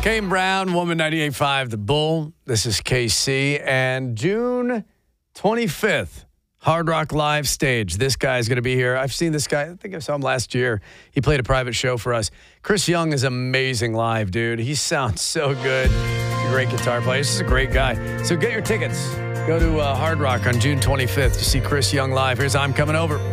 Kane Brown, Woman 98.5, The Bull. This is KC. And June 25th, Hard Rock Live stage. This guy's going to be here. I've seen this guy. I think I saw him last year. He played a private show for us. Chris Young is amazing live, dude. He sounds so good. He's a great guitar player. This is a great guy. So get your tickets. Go to Hard Rock on June 25th to see Chris Young live. Here's I'm Coming Over.